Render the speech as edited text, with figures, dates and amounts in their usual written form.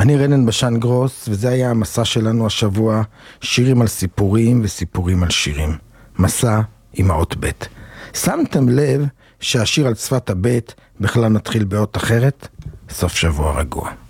אני רנן בשן גרוס, וזה היה המסע שלנו השבוע, שירים על סיפורים וסיפורים על שירים. מסע עם האות ב'. שמתם לב שהשיר על שפת הב' בכלל מתחיל באות אחרת? סוף שבוע רגוע.